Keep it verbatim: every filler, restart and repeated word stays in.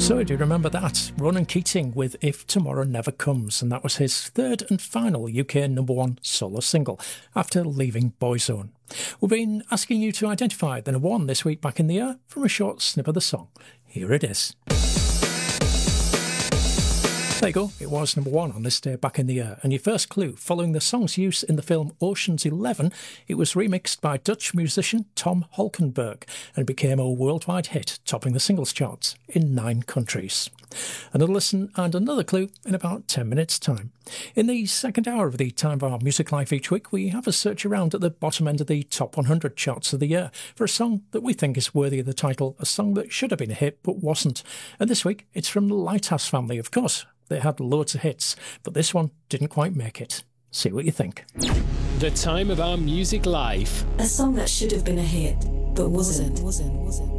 So do you remember that? Ronan Keating with If Tomorrow Never Comes, and that was his third and final U K number one solo single after leaving Boyzone. We've been asking you to identify the number one this week back in the year from a short snip of the song. Here it is. There you go, it was number one on this day back in the year. And your first clue, following the song's use in the film Ocean's Eleven, it was remixed by Dutch musician Tom Holkenberg and became a worldwide hit, topping the singles charts in nine countries. Another listen and another clue in about ten minutes' time. In the second hour of the Time of Our Music Life each week, we have a search around at the bottom end of the top one hundred charts of the year for a song that we think is worthy of the title, a song that should have been a hit but wasn't. And this week, it's from the Lighthouse family, of course. They had loads of hits, but this one didn't quite make it. See what you think. The Time of Our Music Life. A song that should have been a hit, but wasn't. wasn't, wasn't.